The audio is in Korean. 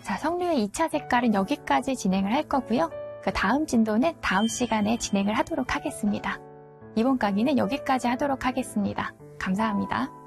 자, 석류의 2차 색깔은 여기까지 진행을 할 거고요. 그 다음 진도는 다음 시간에 진행을 하도록 하겠습니다. 이번 강의는 여기까지 하도록 하겠습니다. 감사합니다.